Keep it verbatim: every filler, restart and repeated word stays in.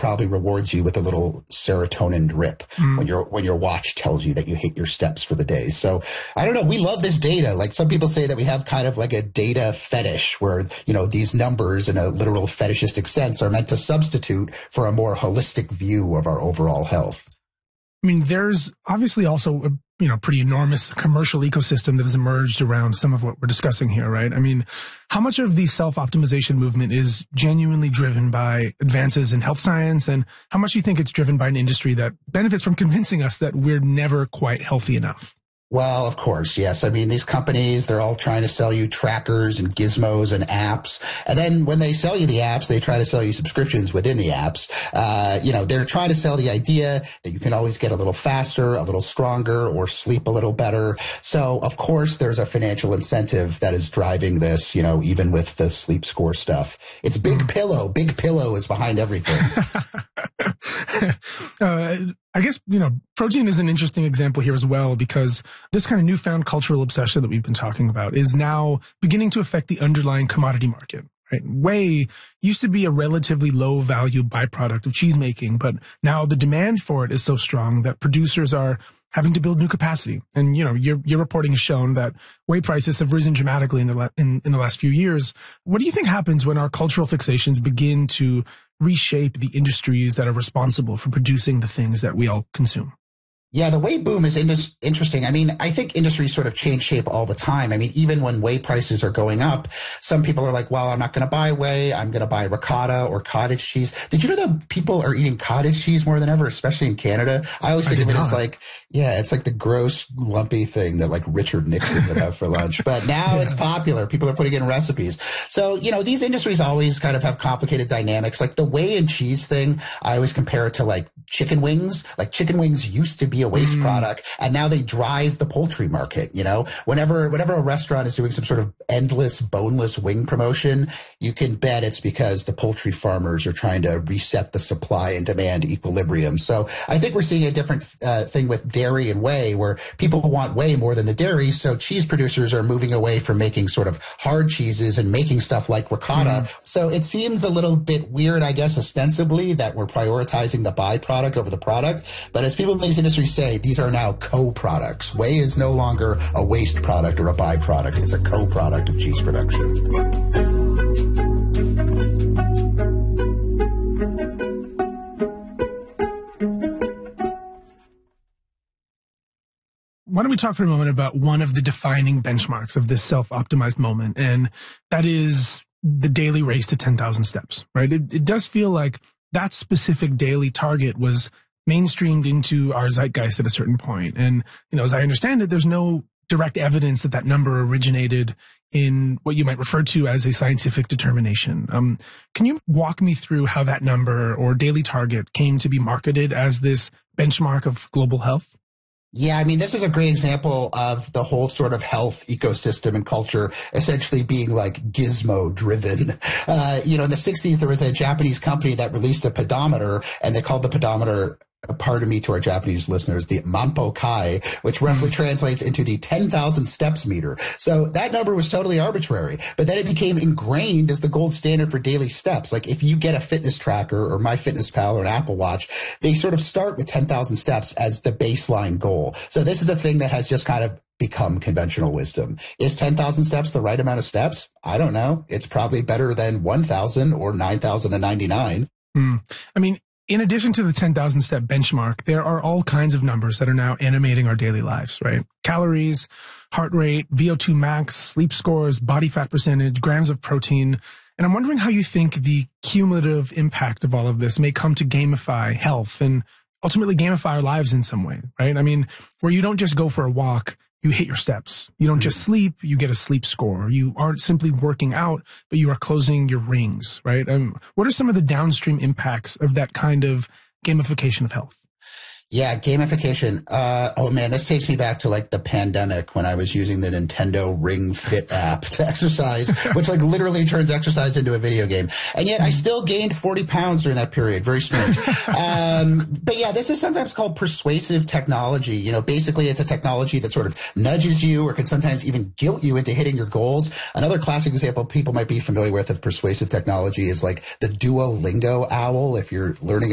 probably rewards you with a little serotonin drip mm. when your when your watch tells you that you hit your steps for the day. So I don't know. We love this data. Like some people say that we have kind of like a data fetish where, you know, these numbers in a literal fetishistic sense are meant to substitute for a more holistic view of our overall health. I mean, there's obviously also a, you know, pretty enormous commercial ecosystem that has emerged around some of what we're discussing here, right? I mean, how much of the self-optimization movement is genuinely driven by advances in health science, and how much do you think it's driven by an industry that benefits from convincing us that we're never quite healthy enough? Well, of course, yes. I mean, these companies, they're all trying to sell you trackers and gizmos and apps. And then when they sell you the apps, they try to sell you subscriptions within the apps. Uh, you know, they're trying to sell the idea that you can always get a little faster, a little stronger, or sleep a little better. So, of course, there's a financial incentive that is driving this, you know, even with the sleep score stuff. It's Big mm. Pillow. Big Pillow is behind everything. uh, I guess, you know, protein is an interesting example here as well, because this kind of newfound cultural obsession that we've been talking about is now beginning to affect the underlying commodity market, right? Whey used to be a relatively low value byproduct of cheese making, but now the demand for it is so strong that producers are having to build new capacity. And, you know, your, your reporting has shown that whey prices have risen dramatically in the, la- in, in the last few years. What do you think happens when our cultural fixations begin to reshape the industries that are responsible for producing the things that we all consume? Yeah, the whey boom is in- interesting. I mean, I think industries sort of change shape all the time. I mean, even when whey prices are going up, some people are like, well, I'm not going to buy whey. I'm going to buy ricotta or cottage cheese. Did you know that people are eating cottage cheese more than ever, especially in Canada? I always think of it as like, yeah, it's like the gross, lumpy thing that like Richard Nixon would have for lunch. But now yeah. it's popular. People are putting it in recipes. So, you know, these industries always kind of have complicated dynamics. Like the whey and cheese thing, I always compare it to like chicken wings. Like chicken wings used to be a waste mm. product, and now they drive the poultry market. You know, whenever whenever a restaurant is doing some sort of endless boneless wing promotion, you can bet it's because the poultry farmers are trying to reset the supply and demand equilibrium. So I think we're seeing a different uh, thing with dairy and whey, where people want whey more than the dairy. So cheese producers are moving away from making sort of hard cheeses and making stuff like ricotta. Mm. So it seems a little bit weird, I guess, ostensibly, that we're prioritizing the byproduct over the product. But as people in these industries say, these are now co-products. Whey is no longer a waste product or a byproduct. It's a co-product of cheese production. Why don't we talk for a moment about one of the defining benchmarks of this self-optimized moment, and that is the daily race to ten thousand steps, right? It, it does feel like that specific daily target was mainstreamed into our zeitgeist at a certain point. And, you know, as I understand it, there's no direct evidence that that number originated in what you might refer to as a scientific determination. Um, can you walk me through how that number or daily target came to be marketed as this benchmark of global health? Yeah, I mean, this is a great example of the whole sort of health ecosystem and culture essentially being like gizmo driven. Uh, you know, in the sixties, there was a Japanese company that released a pedometer, and they called the pedometer, pardon me to our Japanese listeners, the Manpo Kai, which roughly mm. translates into the ten thousand steps meter. So that number was totally arbitrary, but then it became ingrained as the gold standard for daily steps. Like if you get a fitness tracker or MyFitnessPal or an Apple Watch, they sort of start with ten thousand steps as the baseline goal. So this is a thing that has just kind of become conventional wisdom. Is ten thousand steps the right amount of steps? I don't know. It's probably better than one thousand or nine thousand ninety-nine. Mm. I mean, in addition to the ten thousand step benchmark, there are all kinds of numbers that are now animating our daily lives, right? Calories, heart rate, V O two max, sleep scores, body fat percentage, grams of protein. And I'm wondering how you think the cumulative impact of all of this may come to gamify health and ultimately gamify our lives in some way, right? I mean, where you don't just go for a walk, you hit your steps. You don't just sleep, you get a sleep score. You aren't simply working out, but you are closing your rings, right? Um, what are some of the downstream impacts of that kind of gamification of health? Yeah, gamification. Uh, oh man, this takes me back to like the pandemic when I was using the Nintendo Ring Fit app to exercise, which like literally turns exercise into a video game. And yet I still gained forty pounds during that period. Very strange. Um, but yeah, this is sometimes called persuasive technology. You know, basically it's a technology that sort of nudges you or can sometimes even guilt you into hitting your goals. Another classic example people might be familiar with of persuasive technology is like the Duolingo owl. If you're learning